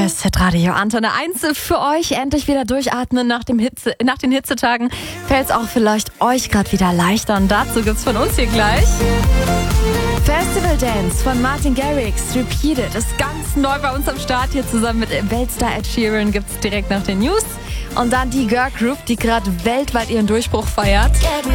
Hier ist Hitradio Antenne 1 für euch. Endlich wieder durchatmen nach den Hitzetagen. Fällt es auch vielleicht euch gerade wieder leichter. Und dazu gibt's von uns hier gleich Festival Dance von Martin Garrix. Repeated ist ganz neu bei uns am Start. Hier zusammen mit Weltstar Ed Sheeran gibt's direkt nach den News. Und dann die Girl Group, die gerade weltweit ihren Durchbruch feiert.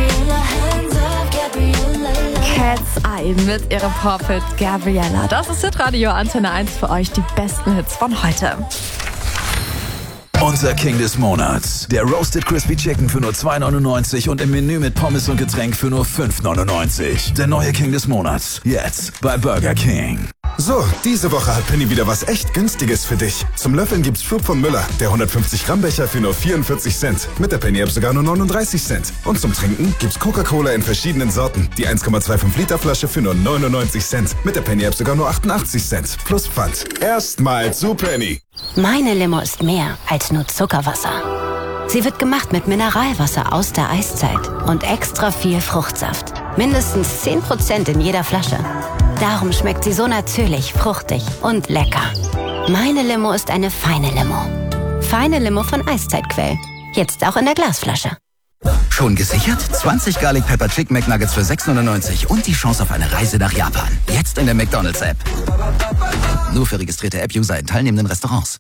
Cat's Eye mit ihrem Pop-Hit Gabriella. Das ist Hitradio Antenne 1 für euch, die besten Hits von heute. Unser King des Monats. Der Roasted Crispy Chicken für nur 2,99 und im Menü mit Pommes und Getränk für nur 5,99. Der neue King des Monats. Jetzt bei Burger King. So, diese Woche hat Penny wieder was echt Günstiges für dich. Zum Löffeln gibt's Schub von Müller, der 150 Gramm Becher für nur 44 Cent. Mit der Penny App sogar nur 39 Cent. Und zum Trinken gibt's Coca-Cola in verschiedenen Sorten. Die 1,25 Liter Flasche für nur 99 Cent. Mit der Penny App sogar nur 88 Cent. Plus Pfand. Erstmal zu Penny. Meine Limo ist mehr als nur Zuckerwasser. Sie wird gemacht mit Mineralwasser aus der Eiszeit und extra viel Fruchtsaft. Mindestens 10% in jeder Flasche. Darum schmeckt sie so natürlich, fruchtig und lecker. Meine Limo ist eine feine Limo. Feine Limo von Eiszeitquell. Jetzt auch in der Glasflasche. Schon gesichert? 20 Garlic Pepper Chicken McNuggets für 6,99 und die Chance auf eine Reise nach Japan. Jetzt in der McDonald's App. Nur für registrierte App-User in teilnehmenden Restaurants.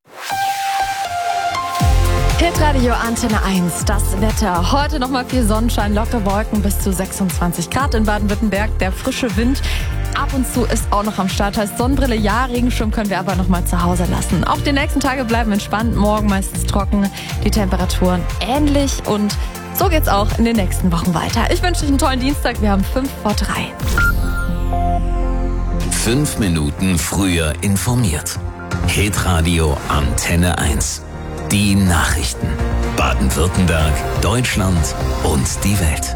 Hitradio Antenne 1, das Wetter. Heute nochmal viel Sonnenschein, lockere Wolken bis zu 26 Grad in Baden-Württemberg. Der frische Wind ab und zu ist auch noch am Start. Heißt Sonnenbrille, ja, Regenschirm können wir aber nochmal zu Hause lassen. Auch die nächsten Tage bleiben entspannt, morgen meistens trocken, die Temperaturen ähnlich und so geht's auch in den nächsten Wochen weiter. Ich wünsche euch einen tollen Dienstag, wir haben 5:03. 5 Minuten früher informiert. Hitradio Antenne 1. Die Nachrichten. Baden-Württemberg, Deutschland und die Welt.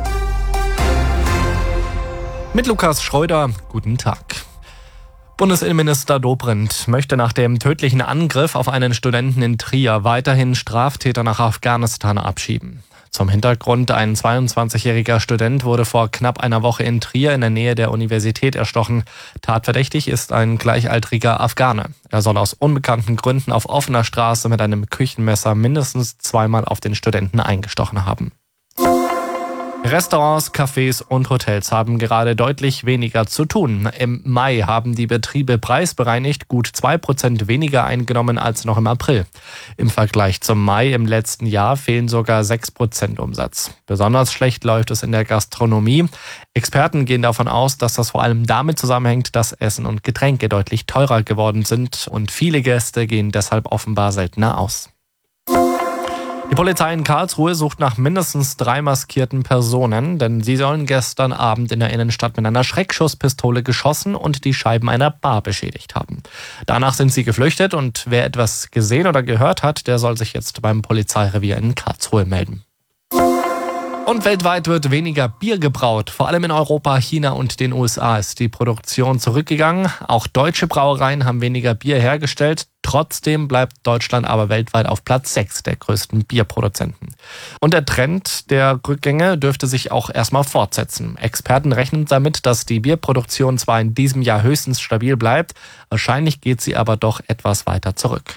Mit Lukas Schröder, guten Tag. Bundesinnenminister Dobrindt möchte nach dem tödlichen Angriff auf einen Studenten in Trier weiterhin Straftäter nach Afghanistan abschieben. Zum Hintergrund, ein 22-jähriger Student wurde vor knapp einer Woche in Trier in der Nähe der Universität erstochen. Tatverdächtig ist ein gleichaltriger Afghane. Er soll aus unbekannten Gründen auf offener Straße mit einem Küchenmesser mindestens zweimal auf den Studenten eingestochen haben. Restaurants, Cafés und Hotels haben gerade deutlich weniger zu tun. Im Mai haben die Betriebe preisbereinigt gut 2% weniger eingenommen als noch im April. Im Vergleich zum Mai im letzten Jahr fehlen sogar 6% Umsatz. Besonders schlecht läuft es in der Gastronomie. Experten gehen davon aus, dass das vor allem damit zusammenhängt, dass Essen und Getränke deutlich teurer geworden sind und viele Gäste gehen deshalb offenbar seltener aus. Die Polizei in Karlsruhe sucht nach mindestens 3 maskierten Personen, denn sie sollen gestern Abend in der Innenstadt mit einer Schreckschusspistole geschossen und die Scheiben einer Bar beschädigt haben. Danach sind sie geflüchtet und wer etwas gesehen oder gehört hat, der soll sich jetzt beim Polizeirevier in Karlsruhe melden. Und weltweit wird weniger Bier gebraut. Vor allem in Europa, China und den USA ist die Produktion zurückgegangen. Auch deutsche Brauereien haben weniger Bier hergestellt. Trotzdem bleibt Deutschland aber weltweit auf Platz 6 der größten Bierproduzenten. Und der Trend der Rückgänge dürfte sich auch erstmal fortsetzen. Experten rechnen damit, dass die Bierproduktion zwar in diesem Jahr höchstens stabil bleibt, wahrscheinlich geht sie aber doch etwas weiter zurück.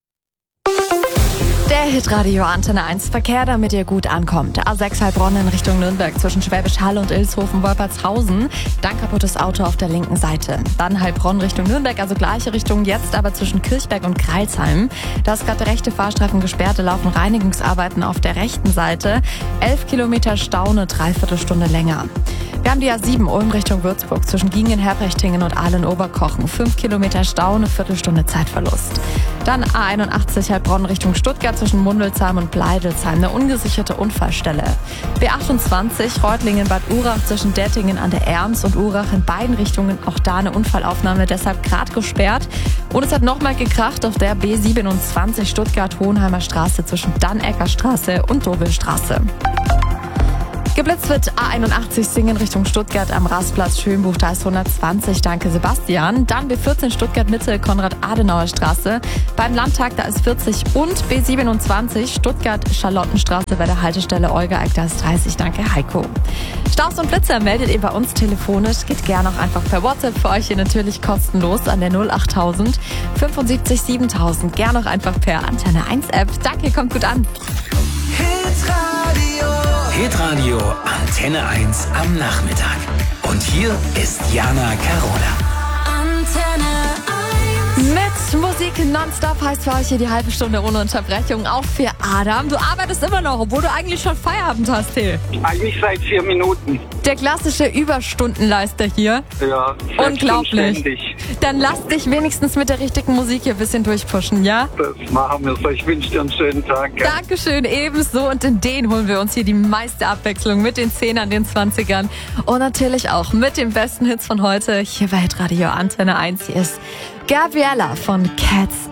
Der Hitradio Antenne 1 Verkehr, damit ihr gut ankommt. A6 Heilbronn in Richtung Nürnberg zwischen Schwäbisch Hall und Ilshofen-Wolpertshausen. Dann kaputtes Auto auf der linken Seite. Dann Heilbronn Richtung Nürnberg, also gleiche Richtung jetzt, aber zwischen Kirchberg und Kreilsheim. Da ist gerade der rechte Fahrstreifen gesperrt, da laufen Reinigungsarbeiten auf der rechten Seite. 11 Kilometer Stau, eine Dreiviertelstunde länger. Wir haben die A7 Ulm Richtung Würzburg zwischen Giengen, Herprechtingen und Ahlen-Oberkochen. 5 Kilometer Stau, eine Viertelstunde Zeitverlust. Dann A81 Heilbronn Richtung Stuttgart zwischen Mundelsheim und Bleidelsheim, eine ungesicherte Unfallstelle. B28 Reutlingen-Bad Urach zwischen Dettingen an der Erms und Urach in beiden Richtungen, auch da eine Unfallaufnahme, deshalb gerade gesperrt. Und es hat nochmal gekracht auf der B27 Stuttgart-Hohenheimer Straße zwischen Dannecker Straße und Dobelstraße. Geblitzt wird A81 Singen Richtung Stuttgart am Rastplatz Schönbuch, da ist 120, danke Sebastian. Dann B14 Stuttgart Mitte, Konrad-Adenauer-Straße. Beim Landtag, da ist 40 und B27 Stuttgart Charlottenstraße bei der Haltestelle Olga-Eck, da ist 30, danke Heiko. Staus und Blitzer meldet ihr bei uns telefonisch, geht gerne auch einfach per WhatsApp für euch hier natürlich kostenlos an der 08000 75 7000. Gerne auch einfach per Antenne 1 App. Danke, kommt gut an. Hitradio Antenne 1 am Nachmittag. Und hier ist Jana Carola. Mit Musik nonstop heißt für euch hier die halbe Stunde ohne Unterbrechung. Auch für Adam. Du arbeitest immer noch, obwohl du eigentlich schon Feierabend hast, hey. Eigentlich seit 4 Minuten. Der klassische Überstundenleister hier. Ja, unglaublich. Dann lass dich wenigstens mit der richtigen Musik hier ein bisschen durchpushen, ja? Das machen wir so. Ich wünsche dir einen schönen Tag. Gell? Dankeschön, ebenso. Und in den holen wir uns hier die meiste Abwechslung mit den 10ern, den 20ern und natürlich auch mit den besten Hits von heute. Hier bei Hitradio Antenne 1. Hier ist Gabriella von Cats